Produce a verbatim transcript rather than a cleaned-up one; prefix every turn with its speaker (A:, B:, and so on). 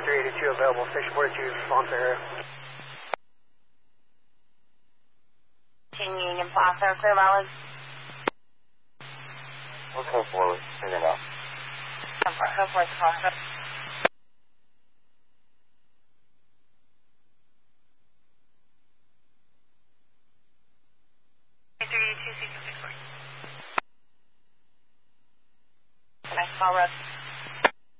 A: three eighty-two available, station forty-two, response area.
B: Union Plaza, Clear Valley.
C: We'll go forward, figure it out.
B: Go for it, go for it, Plaza. three eighty-two, six six four. Nice call, Russ.